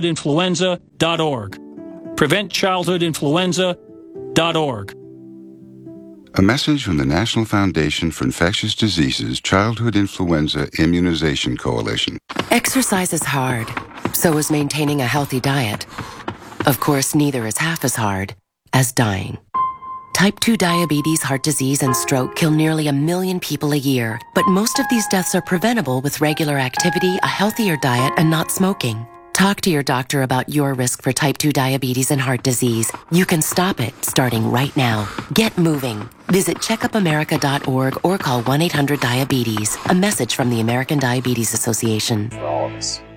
PreventChildhoodInfluenza.org. PreventChildhoodInfluenza.org. A message from the National Foundation for Infectious Diseases Childhood Influenza Immunization Coalition. Exercise is hard. So is maintaining a healthy diet. Of course, neither is half as hard as dying. Type 2 diabetes, heart disease, and stroke kill nearly 1 million people a year, but most of these deaths are preventable with regular activity, a healthier diet, and not smoking. Talk to your doctor about your risk for type 2 diabetes and heart disease. You can stop it starting right now. Get moving. Visit checkupamerica.org or call 1-800-DIABETES. A message from the American Diabetes Association. For all of us.